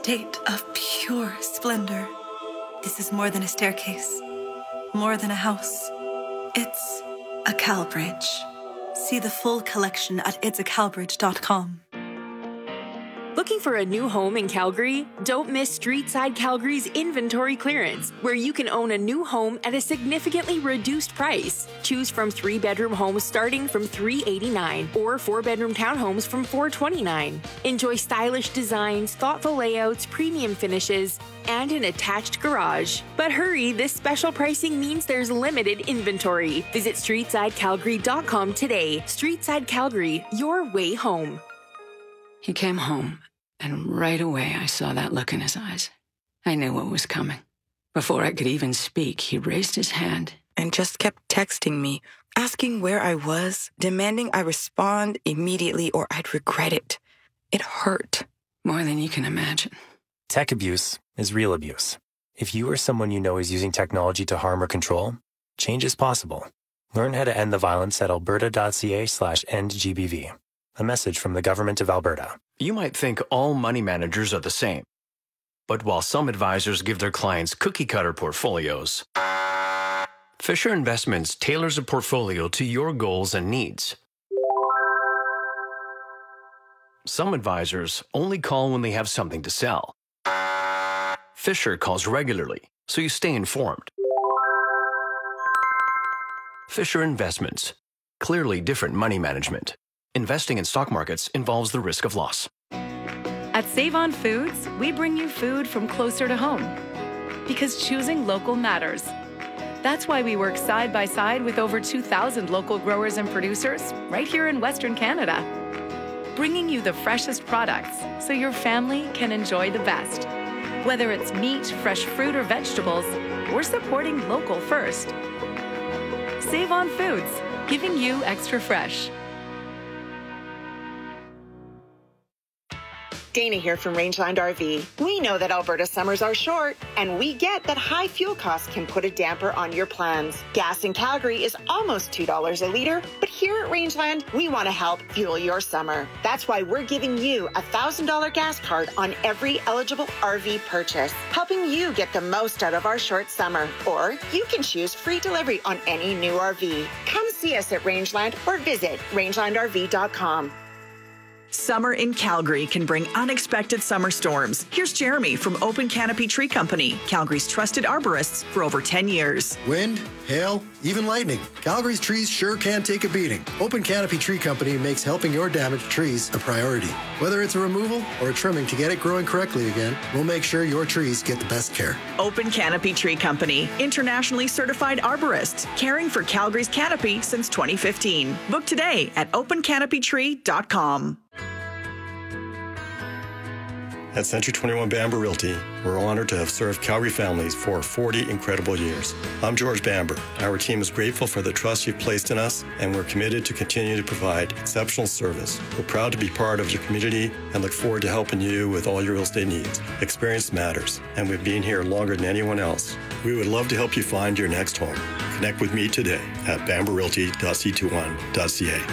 state of pure splendor. This is more than a staircase, more than a house. It's a CalBridge. See the full collection at itsacalbridge.com. Looking for a new home in Calgary? Don't miss Streetside Calgary's inventory clearance, where you can own a new home at a significantly reduced price. Choose from 3-bedroom homes starting from $389 or 4-bedroom townhomes from $429. Enjoy stylish designs, thoughtful layouts, premium finishes, and an attached garage. But hurry, this special pricing means there's limited inventory. Visit StreetsideCalgary.com today. Streetside Calgary, your way home. He came home, and right away I saw that look in his eyes. I knew what was coming. Before I could even speak, he raised his hand and just kept texting me, asking where I was, demanding I respond immediately or I'd regret it. It hurt. More than you can imagine. Tech abuse is real abuse. If you or someone you know is using technology to harm or control, change is possible. Learn how to end the violence at alberta.ca/endgbv. A message from the Government of Alberta. You might think all money managers are the same. But while some advisors give their clients cookie-cutter portfolios, Fisher Investments tailors a portfolio to your goals and needs. Some advisors only call when they have something to sell. Fisher calls regularly, so you stay informed. Fisher Investments. Clearly different money management. Investing in stock markets involves the risk of loss. At Save On Foods, we bring you food from closer to home. Because choosing local matters. That's why we work side by side with over 2,000 local growers and producers right here in Western Canada. Bringing you the freshest products so your family can enjoy the best. Whether it's meat, fresh fruit, or vegetables, we're supporting local first. Save On Foods, giving you extra fresh. Dana here from Rangeland RV. We know that Alberta summers are short, and we get that high fuel costs can put a damper on your plans. Gas in Calgary is almost $2 a litre, but here at Rangeland, we want to help fuel your summer. That's why we're giving you a $1,000 gas card on every eligible RV purchase, helping you get the most out of our short summer. Or you can choose free delivery on any new RV. Come see us at Rangeland or visit rangelandrv.com. Summer in Calgary can bring unexpected summer storms. Here's Jeremy from Open Canopy Tree Company, Calgary's trusted arborists for over 10 years. Wind, hail, even lightning. Calgary's trees sure can take a beating. Open Canopy Tree Company makes helping your damaged trees a priority. Whether it's a removal or a trimming to get it growing correctly again, we'll make sure your trees get the best care. Open Canopy Tree Company, internationally certified arborists, caring for Calgary's canopy since 2015. Book today at opencanopytree.com. At Century 21 Bamber Realty, we're honored to have served Calgary families for 40 incredible years. I'm George Bamber. Our team is grateful for the trust you've placed in us, and we're committed to continue to provide exceptional service. We're proud to be part of your community and look forward to helping you with all your real estate needs. Experience matters, and we've been here longer than anyone else. We would love to help you find your next home. Connect with me today at bamberrealty.c21.ca.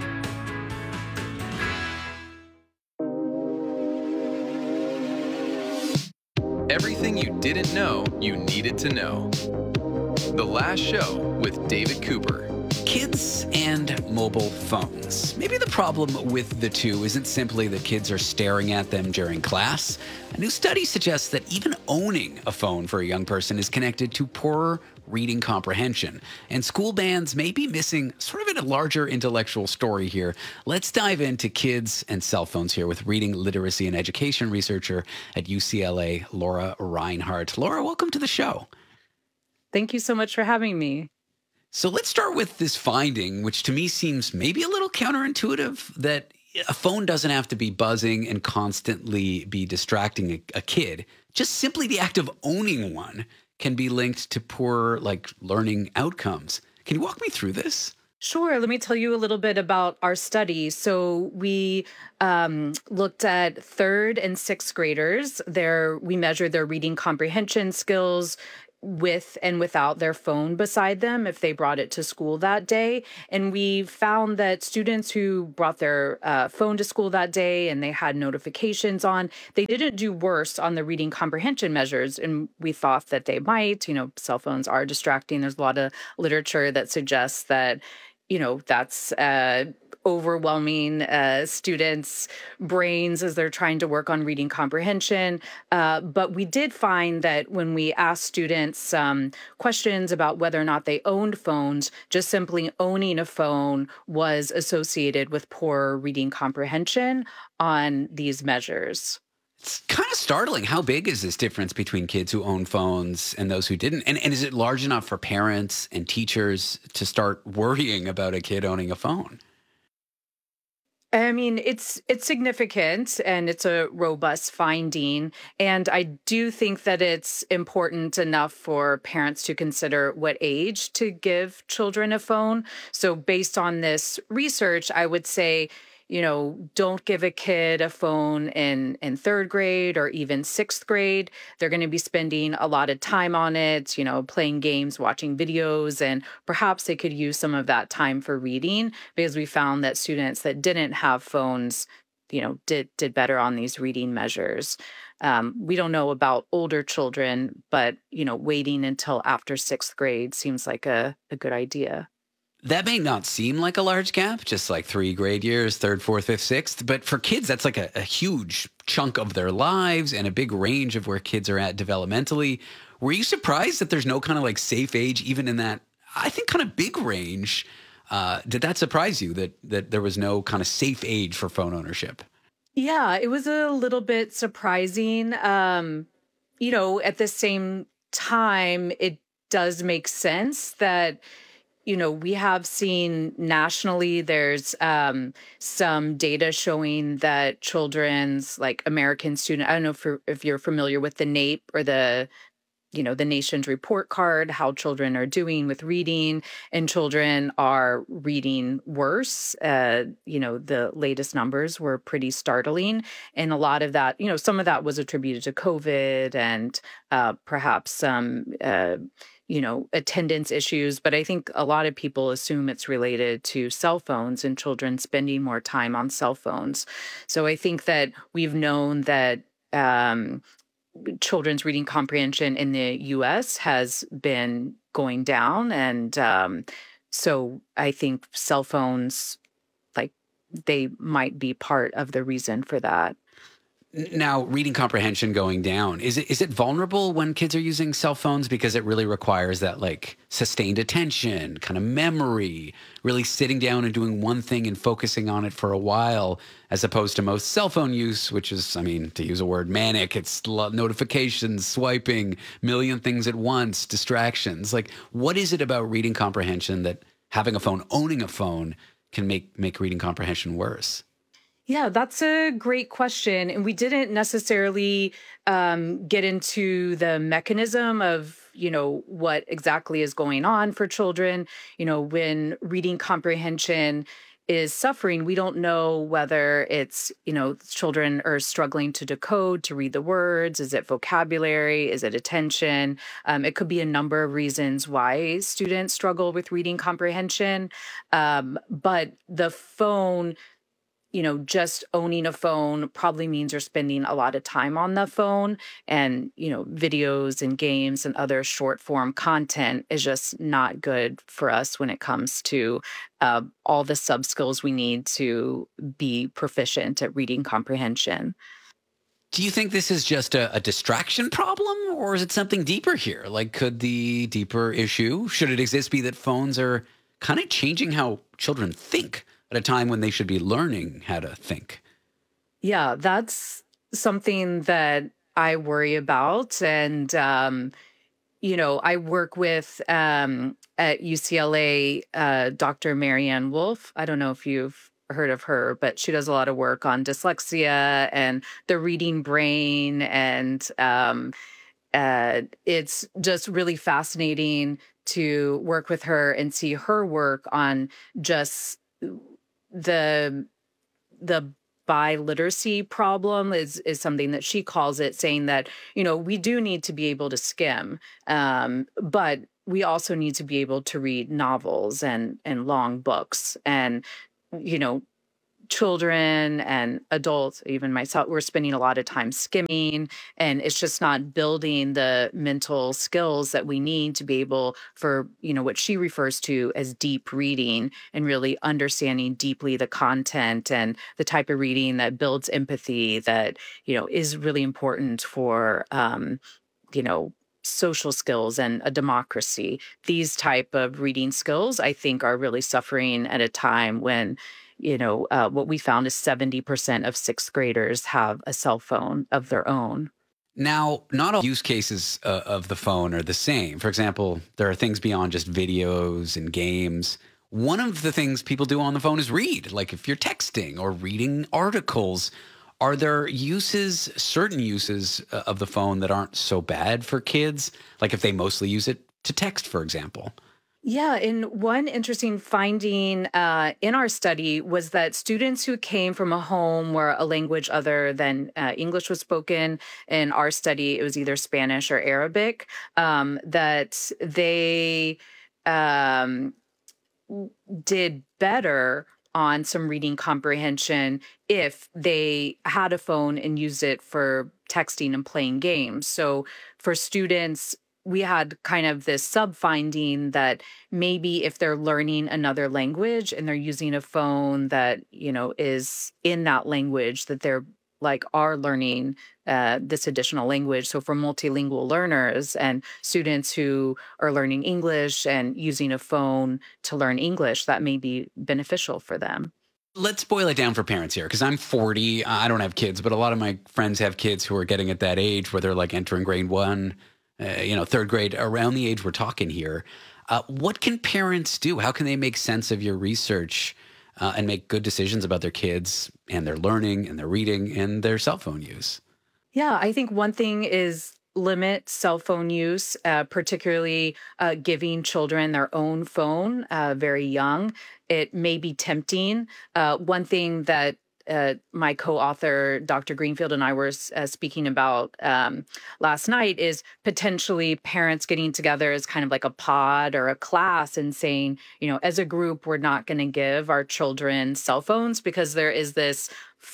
Everything you didn't know you needed to know. The Last Show with David Cooper. Kids and mobile phones. Maybe the problem with the two isn't simply that kids are staring at them during class. A new study suggests that even owning a phone for a young person is connected to poorer reading comprehension. And school bands may be missing sort of a larger intellectual story here. Let's dive into kids and cell phones here with reading literacy and education researcher at UCLA, Laura Reinhardt. Laura, welcome to the show. Thank you so much for having me. So let's start with this finding, which to me seems maybe a little counterintuitive, that a phone doesn't have to be buzzing and constantly be distracting a kid. Just simply the act of owning one can be linked to poor, learning outcomes. Can you walk me through this? Sure. Let me tell you a little bit about our study. So we looked at third and sixth graders. We measured their reading comprehension skills with and without their phone beside them if they brought it to school that day. And we found that students who brought their phone to school that day and they had notifications on, they didn't do worse on the reading comprehension measures. And we thought that they might. Cell phones are distracting. There's a lot of literature that suggests that, that's overwhelming students' brains as they're trying to work on reading comprehension. But we did find that when we asked students questions about whether or not they owned phones, just simply owning a phone was associated with poor reading comprehension on these measures. It's kind of startling. How big is this difference between kids who own phones and those who didn't? And is it large enough for parents and teachers to start worrying about a kid owning a phone? I mean, it's significant and it's a robust finding. And I do think that it's important enough for parents to consider what age to give children a phone. So based on this research, I would say, don't give a kid a phone in third grade or even sixth grade. They're going to be spending a lot of time on it, playing games, watching videos, and perhaps they could use some of that time for reading, because we found that students that didn't have phones, did better on these reading measures. We don't know about older children, but, waiting until after sixth grade seems like a good idea. That may not seem like a large gap, just like 3 grade years, third, fourth, fifth, sixth. But for kids, that's like a huge chunk of their lives and a big range of where kids are at developmentally. Were you surprised that there's no kind of like safe age, even in that, I think, kind of big range? Did that surprise you that there was no kind of safe age for phone ownership? Yeah, it was a little bit surprising. At the same time, it does make sense that we have seen nationally, there's some data showing that children's, like American student, I don't know if you're familiar with the NAEP or the nation's report card, how children are doing with reading, and children are reading worse. The latest numbers were pretty startling. And a lot of that, some of that was attributed to COVID and perhaps some attendance issues. But I think a lot of people assume it's related to cell phones and children spending more time on cell phones. So I think that we've known that children's reading comprehension in the U.S. has been going down. And so I think cell phones, they might be part of the reason for that. Now, reading comprehension going down, is it vulnerable when kids are using cell phones because it really requires that sustained attention, kind of memory, really sitting down and doing one thing and focusing on it for a while, as opposed to most cell phone use, which is, to use a word, manic. It's notifications, swiping, million things at once, distractions. What is it about reading comprehension that having a phone, owning a phone, can make reading comprehension worse? Yeah, that's a great question. And we didn't necessarily get into the mechanism of, what exactly is going on for children. When reading comprehension is suffering, we don't know whether it's, children are struggling to decode, to read the words. Is it vocabulary? Is it attention? It could be a number of reasons why students struggle with reading comprehension. But the phone, just owning a phone probably means you're spending a lot of time on the phone, and, videos and games and other short form content is just not good for us when it comes to all the sub skills we need to be proficient at reading comprehension. Do you think this is just a distraction problem, or is it something deeper here? Could the deeper issue, should it exist, be that phones are kind of changing how children think at a time when they should be learning how to think? Yeah, that's something that I worry about. And, I work with, at UCLA, Dr. Marianne Wolf. I don't know if you've heard of her, but she does a lot of work on dyslexia and the reading brain. And it's just really fascinating to work with her and see her work on just the biliteracy problem is something that she calls it, saying that, we do need to be able to skim, but we also need to be able to read novels and long books. And, children and adults, even myself, we're spending a lot of time skimming, and it's just not building the mental skills that we need to be able for, what she refers to as deep reading, and really understanding deeply the content and the type of reading that builds empathy, that, is really important for, social skills and a democracy. These type of reading skills, I think, are really suffering at a time when, what we found is 70% of sixth graders have a cell phone of their own. Now, not all use cases of the phone are the same. For example, there are things beyond just videos and games. One of the things people do on the phone is read, like if you're texting or reading articles. Are there certain uses of the phone that aren't so bad for kids? Like if they mostly use it to text, for example? Yeah, and one interesting finding in our study was that students who came from a home where a language other than English was spoken, in our study, it was either Spanish or Arabic, that they did better on some reading comprehension if they had a phone and used it for texting and playing games. So for students, we had kind of this sub-finding that maybe if they're learning another language and they're using a phone that, is in that language, that they're are learning this additional language. So for multilingual learners and students who are learning English and using a phone to learn English, that may be beneficial for them. Let's boil it down for parents here, because I'm 40. I don't have kids, but a lot of my friends have kids who are getting at that age where they're entering grade 1, third grade, around the age we're talking here. What can parents do? How can they make sense of your research and make good decisions about their kids and their learning and their reading and their cell phone use? Yeah, I think one thing is limit cell phone use, particularly giving children their own phone very young. It may be tempting. One thing that my co-author, Dr. Greenfield, and I were speaking about last night is potentially parents getting together as kind of like a pod or a class and saying, as a group, we're not going to give our children cell phones because there is this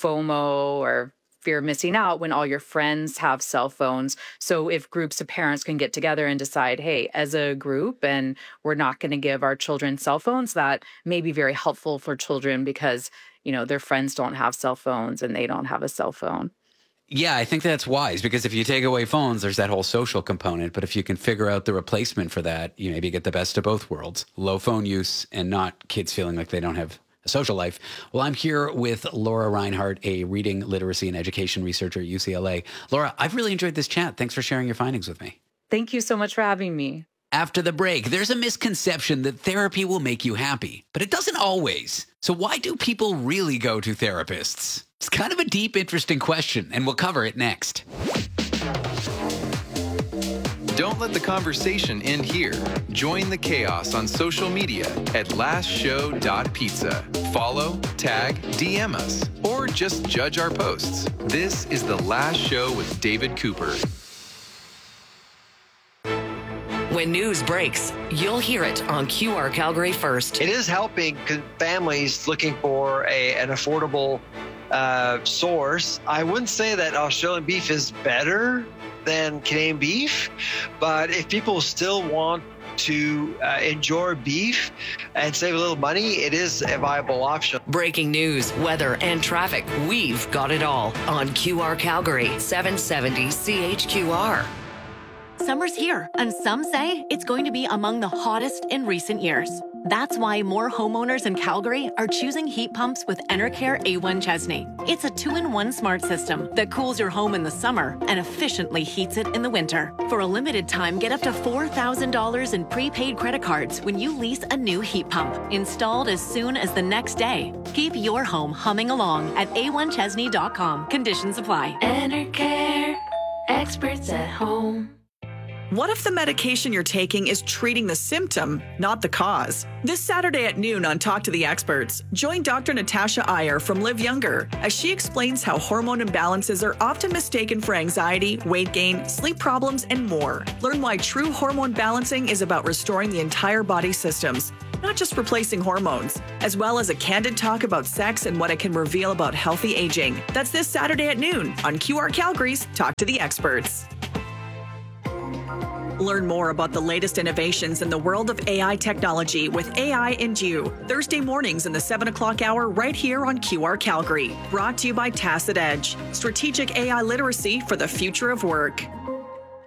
FOMO or fear of missing out when all your friends have cell phones. So if groups of parents can get together and decide, hey, as a group, and we're not going to give our children cell phones, that may be very helpful for children because their friends don't have cell phones and they don't have a cell phone. Yeah, I think that's wise, because if you take away phones, there's that whole social component. But if you can figure out the replacement for that, you maybe get the best of both worlds. Low phone use and not kids feeling like they don't have a social life. Well, I'm here with Laura Reinhardt, a reading, literacy, and education researcher at UCLA. Laura, I've really enjoyed this chat. Thanks for sharing your findings with me. Thank you so much for having me. After the break, there's a misconception that therapy will make you happy, but it doesn't always. So why do people really go to therapists? It's kind of a deep, interesting question, and we'll cover it next. Don't let the conversation end here. Join the chaos on social media at lastshow.pizza. Follow, tag, DM us, or just judge our posts. This is The Last Show with David Cooper. When news breaks, you'll hear it on QR Calgary first. It is helping families looking for an affordable source. I wouldn't say that Australian beef is better than Canadian beef, but if people still want to enjoy beef and save a little money, it is a viable option. Breaking news, weather, and traffic. We've got it all on QR Calgary, 770 CHQR. Summer's here, and some say it's going to be among the hottest in recent years. That's why more homeowners in Calgary are choosing heat pumps with Enercare A1 Chesney. It's a 2-in-1 smart system that cools your home in the summer and efficiently heats it in the winter. For a limited time, get up to $4,000 in prepaid credit cards when you lease a new heat pump, installed as soon as the next day. Keep your home humming along at a1chesney.com. Conditions apply. Enercare, experts at home. What if the medication you're taking is treating the symptom, not the cause? This Saturday at noon on Talk to the Experts, join Dr. Natasha Iyer from Live Younger as she explains how hormone imbalances are often mistaken for anxiety, weight gain, sleep problems, and more. Learn why true hormone balancing is about restoring the entire body systems, not just replacing hormones, as well as a candid talk about sex and what it can reveal about healthy aging. That's this Saturday at noon on QR Calgary's Talk to the Experts. Learn more about the latest innovations in the world of AI technology with AI and You, Thursday mornings in the 7 o'clock hour right here on QR Calgary. Brought to you by Tacit Edge, strategic AI literacy for the future of work.